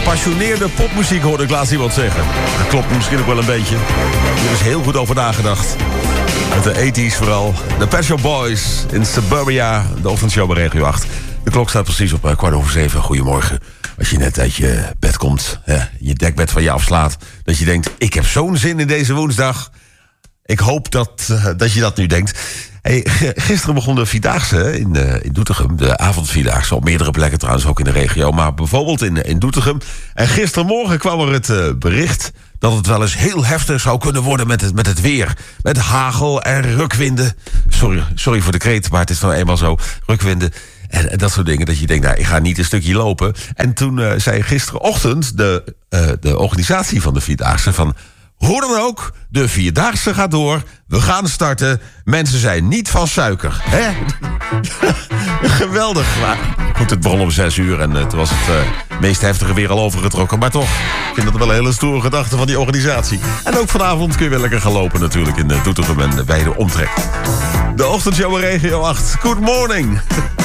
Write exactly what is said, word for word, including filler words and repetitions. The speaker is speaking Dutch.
Gepassioneerde popmuziek hoorde ik laatst iemand zeggen. Dat klopt misschien ook wel een beetje. Er is heel goed over nagedacht. Uit de tachtiger vooral. De Pet Shop Boys in Suburbia. De ochtendshow bij Regio acht. De klok staat precies op kwart over zeven. Goedemorgen. Als je net uit je bed komt, hè, je dekbed van je afslaat, dat je denkt, ik heb zo'n zin in deze woensdag. Ik hoop dat, uh, dat je dat nu denkt. Hey, gisteren begon de Vierdaagse in, uh, in Doetinchem. De avondvierdaagse op meerdere plekken trouwens, ook in de regio. Maar bijvoorbeeld in, in Doetinchem. En gistermorgen kwam er het uh, bericht dat het wel eens heel heftig zou kunnen worden met het, met het weer. Met hagel en rukwinden. Sorry, sorry voor de kreet, maar het is nou eenmaal zo. Rukwinden. En, en dat soort dingen, dat je denkt, nou, ik ga niet een stukje lopen. En toen uh, zei gisterenochtend de, uh, de organisatie van de Vierdaagse van, hoe dan ook, de Vierdaagse gaat door. We gaan starten. Mensen zijn niet van suiker. Hè? Geweldig. Maar goed, het begon om zes uur en uh, toen was het uh, meest heftige weer al overgetrokken. Maar toch, ik vind dat wel een hele stoere gedachte van die organisatie. En ook vanavond kun je weer lekker gaan lopen natuurlijk in uh, Doetinchem en bij de omtrek. De ochtendshow bij Regio acht. Good morning.